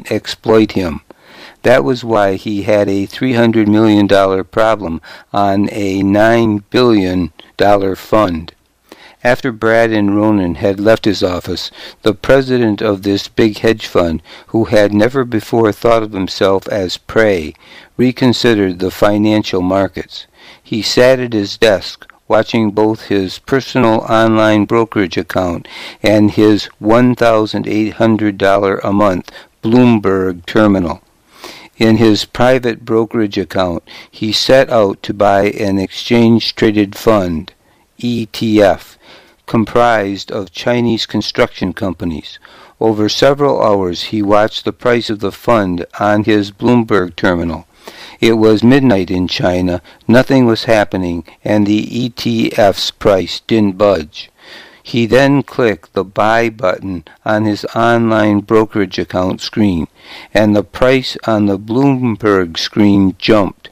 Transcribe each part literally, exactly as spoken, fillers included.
couldn't exploit him. That was why he had a three hundred million dollars problem on a nine billion dollars fund. After Brad and Ronan had left his office, the president of this big hedge fund, who had never before thought of himself as prey, reconsidered the financial markets. He sat at his desk, watching both his personal online brokerage account and his one thousand eight hundred dollars a month Bloomberg terminal. In his private brokerage account, he set out to buy an exchange-traded fund, E T F, comprised of Chinese construction companies. Over several hours, he watched the price of the fund on his Bloomberg terminal. It was midnight in China, nothing was happening, and the E T F's price didn't budge. He then clicked the buy button on his online brokerage account screen, and the price on the Bloomberg screen jumped.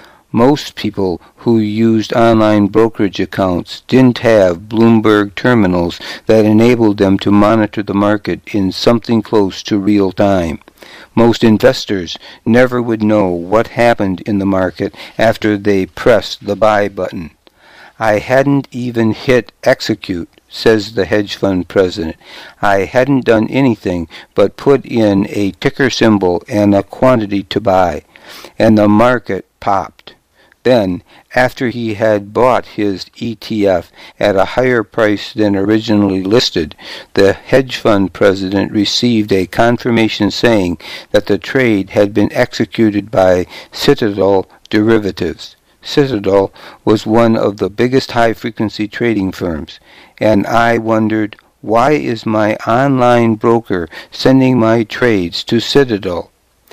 Most people who used online brokerage accounts didn't have Bloomberg terminals that enabled them to monitor the market in something close to real time. Most investors never would know what happened in the market after they pressed the buy button. I hadn't even hit execute, says the hedge fund president. I hadn't done anything but put in a ticker symbol and a quantity to buy, and the market popped. Then, after he had bought his E T F at a higher price than originally listed, the hedge fund president received a confirmation saying that the trade had been executed by Citadel Derivatives. Citadel was one of the biggest high-frequency trading firms, and I wondered, why is my online broker sending my trades to Citadel?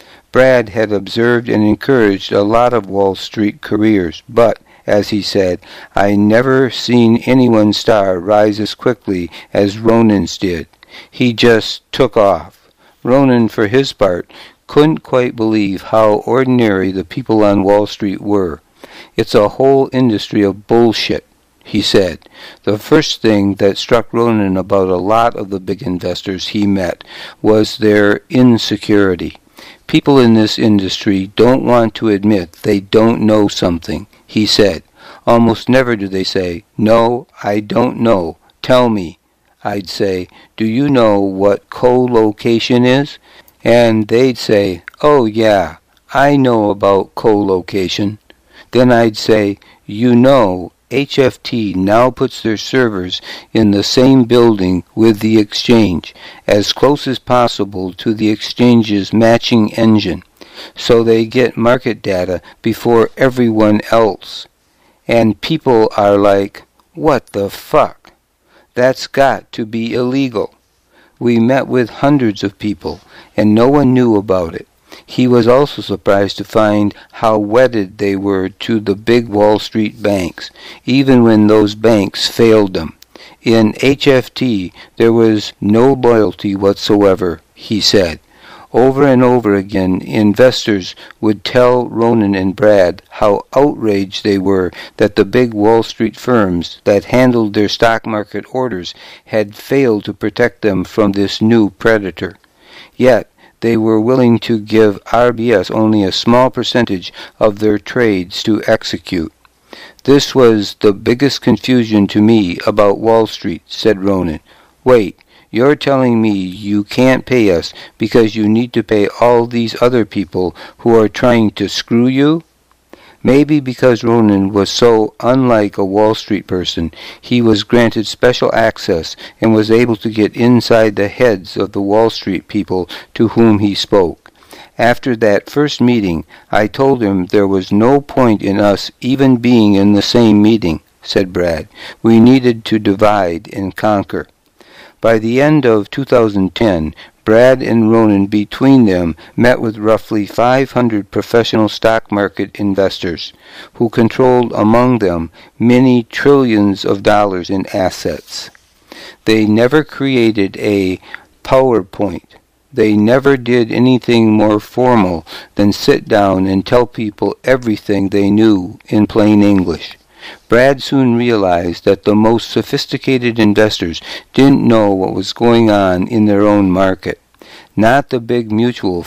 Brad had observed and encouraged a lot of Wall Street careers, but, as he said, I never seen anyone's star rise as quickly as Ronan's did. He just took off. Ronan, for his part, couldn't quite believe how ordinary the people on Wall Street were. It's a whole industry of bullshit, he said. The first thing that struck Ronan about a lot of the big investors he met was their insecurity. People in this industry don't want to admit they don't know something, he said. Almost never do they say, "No, I don't know. Tell me." I'd say, "Do you know what co-location is?" And they'd say, "Oh yeah, I know about co-location." Then I'd say, "You know, H F T now puts their servers in the same building with the exchange, as close as possible to the exchange's matching engine, so they get market data before everyone else." And people are like, "What the fuck? That's got to be illegal." We met with hundreds of people, and no one knew about it. He was also surprised to find how wedded they were to the big Wall Street banks, even when those banks failed them. In H F T, there was no loyalty whatsoever, he said. Over and over again, investors would tell Ronan and Brad how outraged they were that the big Wall Street firms that handled their stock market orders had failed to protect them from this new predator. Yet, they were willing to give R B S only a small percentage of their trades to execute. "This was the biggest confusion to me about Wall Street," said Ronan. "Wait, you're telling me you can't pay us because you need to pay all these other people who are trying to screw you?" Maybe because Ronan was so unlike a Wall Street person, he was granted special access and was able to get inside the heads of the Wall Street people to whom he spoke. After that first meeting, I told him there was no point in us even being in the same meeting, said Brad. We needed to divide and conquer. By the end of two thousand ten, Brad and Ronan between them met with roughly five hundred professional stock market investors, who controlled among them many trillions of dollars in assets. They never created a PowerPoint. They never did anything more formal than sit down and tell people everything they knew in plain English. Brad soon realized that the most sophisticated investors didn't know what was going on in their own market. Not the big mutual